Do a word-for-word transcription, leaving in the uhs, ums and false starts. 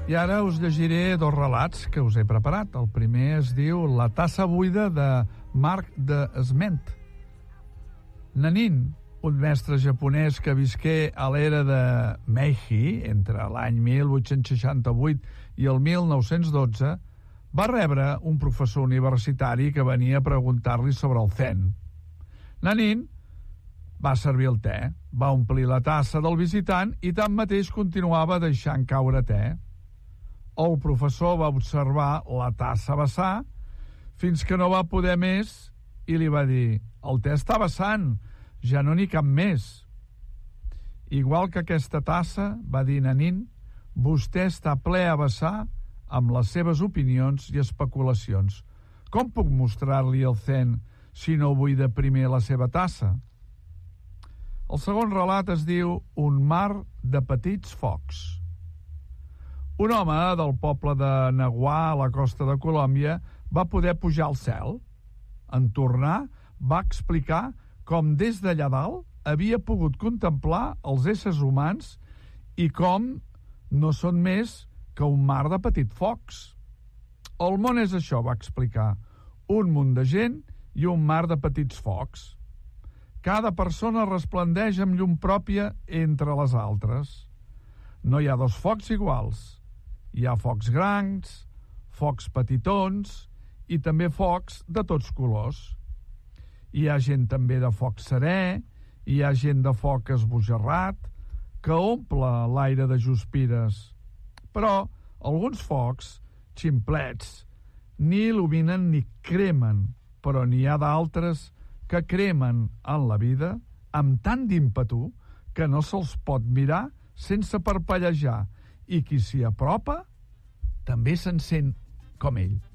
I ara us llegiré dos relats que us he preparat. El primer es diu La tassa buida, de Marc de Sment. Nanin, un mestre japonès que visqué a l'era de Meiji, entre l'any mil vuit-cents seixanta-vuit i el mil nou-cents dotze, va rebre un professor universitari que venia a preguntar-li sobre el zen. Nanin va servir el te, va omplir la tassa del visitant i tanmateix continuava deixant caure te. El professor va observar la tassa vessar fins que no va poder més i li va dir: el te està vessant, ja no n'hi cap més. Igual que aquesta tassa, va dir Nanin, vostè està ple a vessar amb les seves opinions i especulacions. Com puc mostrar-li el zen si no vull deprimir la seva tassa? El segon relat es diu Un mar de petits focs. Un home del poble de Naguà, a la costa de Colòmbia, va poder pujar al cel. En tornar, va explicar com des d'allà dalt havia pogut contemplar els éssers humans i com no són més que un mar de petits focs. El món és això, va explicar, un munt de gent i un mar de petits focs. Cada persona resplendeix amb llum pròpia entre les altres. No hi ha dos focs iguals. Hi ha focs grans, focs petitons i també focs de tots colors. Hi ha gent també de foc serè, hi ha gent de foc esbojarrat, que omple l'aire de guspires. Però alguns focs, ximplets, ni il·luminen ni cremen, però n'hi ha d'altres que cremen en la vida amb tant d'ímpetu que no se'ls pot mirar sense parpellejar, i qui s'hi apropa també se'n sent com ell.